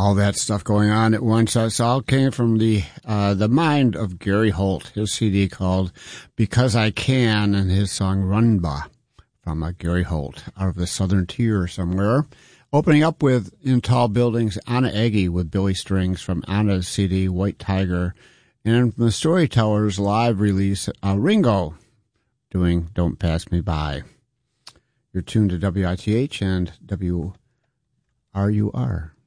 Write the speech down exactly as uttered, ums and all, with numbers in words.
all that stuff going on at once. It all came from the uh, the mind of Gary Holt, his C D called Because I Can, and his song Runba from uh, Gary Holt out of the Southern Tier somewhere. Opening up with In Tall Buildings, Anna Eggy with Billy Strings from Anna's C D White Tiger. And from the Storytellers live release, uh, Ringo doing Don't Pass Me By. You're tuned to W I T H and W R U R.